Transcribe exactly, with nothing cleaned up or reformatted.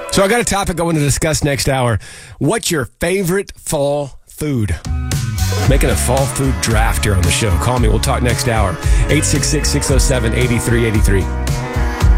So I got a topic I want to discuss next hour. What's your favorite fall food? Making a fall food draft here on the show. Call me. We'll talk next hour. eight six six, six oh seven, eight three eight three.